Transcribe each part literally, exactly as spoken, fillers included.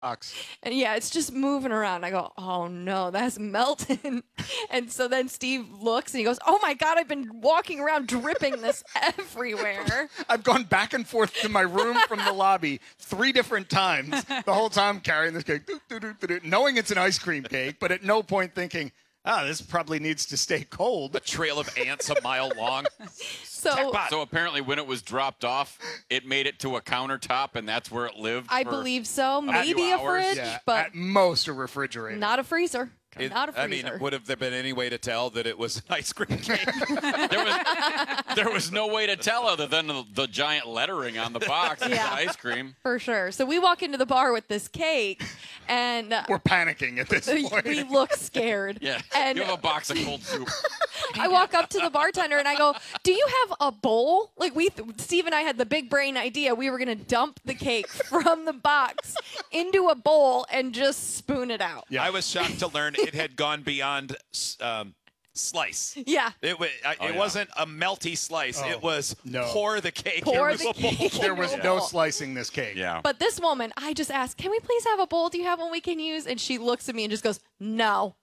box. And yeah, it's just moving around. I go, oh no, that's melting. And so then Steve looks and he goes, oh my God, I've been walking around dripping this everywhere. I've gone back and forth to my room from the lobby three different times, the whole time carrying this cake, doo, doo, doo, doo, doo, knowing it's an ice cream cake, but at no point thinking, ah, this probably needs to stay cold. A trail of ants a mile long. So, So apparently when it was dropped off, it made it to a countertop, and that's where it lived I for believe so. few Maybe a hours. fridge, Yeah, but at most a refrigerator. not a freezer. It- Not a I freezer. mean, would have there been any way to tell that it was an ice cream cake? There was there was no way to tell other than the, the giant lettering on the box. Yeah. Ice cream. For sure. So we walk into the bar with this cake, and uh, We're panicking at this we, point. we look scared. Yeah. And You have a box of cold soup. I walk up to the bartender and I go, do you have a bowl? Like we, Steve and I had the big brain idea. We were going to dump the cake from the box into a bowl and just spoon it out. Yeah. I was shocked to learn it had gone beyond um, slice. Yeah. It, wa- I- Oh, it yeah. wasn't a melty slice. Oh, it was no. pour the cake Pour into the a bowl. cake. There was Yeah. no slicing this cake. Yeah. But this woman, I just asked, can we please have a bowl? Do you have one we can use? And she looks at me and just goes, no.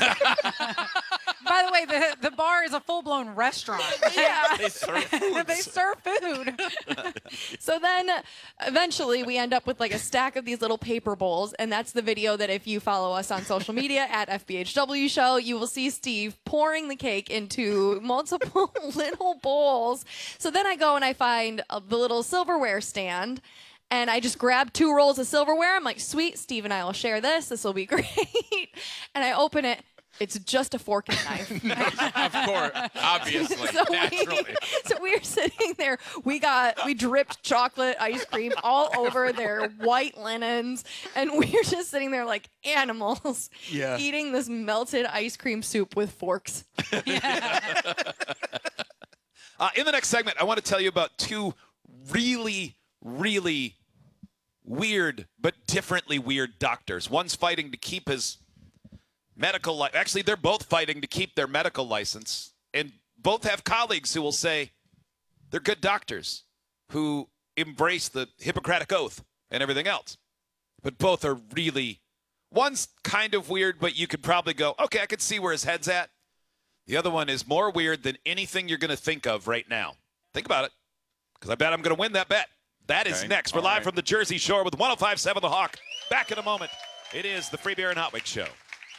By the way, the, the bar is a full-blown restaurant. Yeah. They serve food. They serve food. So then eventually we end up with like a stack of these little paper bowls. And that's the video that if you follow us on social media at F B H W Show, you will see Steve pouring the cake into multiple little bowls. So then I go and I find uh, the little silverware stand. And I just grab two rolls of silverware. I'm like, sweet, Steve and I will share this. This will be great. And I open it. It's just a fork and knife. Of course. Obviously. So naturally. we, so we were sitting there. We got we dripped chocolate ice cream all over their white linens, and we were just sitting there like animals, Yeah. eating this melted ice cream soup with forks. Uh, in the next segment, I want to tell you about two really, really weird but differently weird doctors. One's fighting to keep his medical li- Actually, they're both fighting to keep their medical license, and both have colleagues who will say they're good doctors who embrace the Hippocratic Oath and everything else. But both are really, one's kind of weird, but you could probably go, okay, I could see where his head's at. The other one is more weird than anything you're going to think of right now. Think about it, because I bet I'm going to win that bet. That is Okay. next. We're All live right. from the Jersey Shore with one oh five point seven The Hawk. Back in a moment. It is the Free Beer and Hot Wings Show.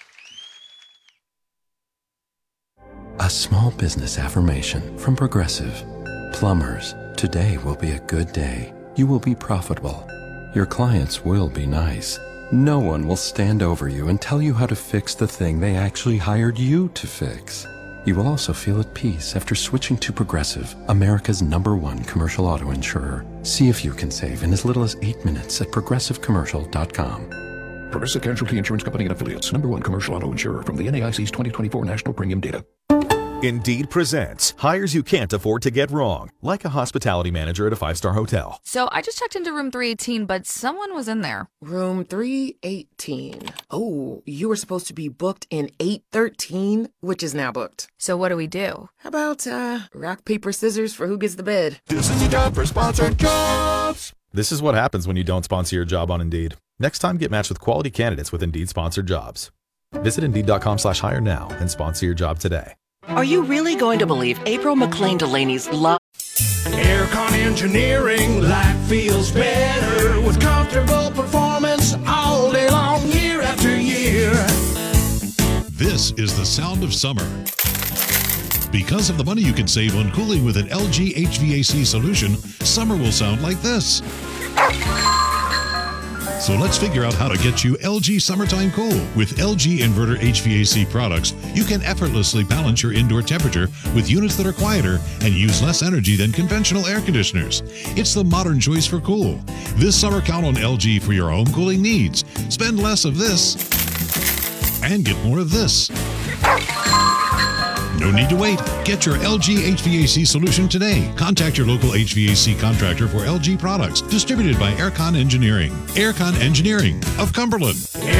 A small business affirmation from Progressive. Plumbers, today will be a good day. You will be profitable. Your clients will be nice. No one will stand over you and tell you how to fix the thing they actually hired you to fix. You will also feel at peace after switching to Progressive, America's number one commercial auto insurer. See if you can save in as little as eight minutes at progressive commercial dot com. Progressive Casualty Insurance Company and Affiliates. Number one commercial auto insurer from the N A I C's twenty twenty-four National Premium Data. Indeed presents hires you can't afford to get wrong, like a hospitality manager at a five-star hotel. So I just checked into room three eighteen, but someone was in there. Room three eighteen. Oh, you were supposed to be booked in eight thirteen, which is now booked. So what do we do? How about, uh, rock, paper, scissors for who gets the bed? This is your job for sponsored jobs. This is what happens when you don't sponsor your job on Indeed. Next time, get matched with quality candidates with Indeed sponsored jobs. Visit Indeed.com slash hire now and sponsor your job today. Are you really going to believe April McLean Delaney's love? Aircon Engineering, life feels better with comfortable performance all day long, year after year. This is the sound of summer. Because of the money you can save on cooling with an L G H V A C solution, summer will sound like this. So let's figure out how to get you L G Summertime Cool. With L G Inverter H V A C products, you can effortlessly balance your indoor temperature with units that are quieter and use less energy than conventional air conditioners. It's the modern choice for cool. This summer, count on L G for your home cooling needs. Spend less of this and get more of this. No need to wait. Get your L G H V A C solution today. Contact your local H V A C contractor for L G products. Distributed by Aircon Engineering. Aircon Engineering of Cumberland.